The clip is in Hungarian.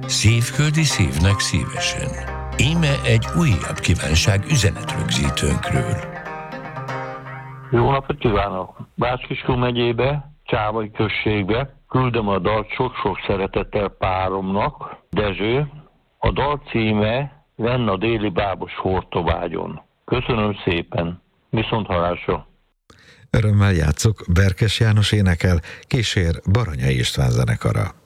Szívföldi szívnek szívesen. Íme egy újabb kívánság üzenetrögzítőnkről. Jó napot kívánok! Bács-Kiskun megyébe, Csábai községbe küldöm a dalt sok-sok szeretettel páromnak, Dezső. A dal címe Lenn a déli bábos hortobágyon. Köszönöm szépen! Viszonthallásra! Örömmel játszok, Berkes János énekel, kísér Baranyai István zenekara.